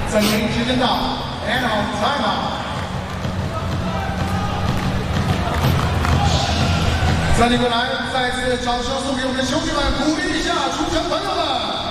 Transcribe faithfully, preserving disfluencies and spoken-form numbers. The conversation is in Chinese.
暂停时间到 ，and on time out。暂停过来，再次掌声送给我们的兄弟们，鼓励一下出场朋友们。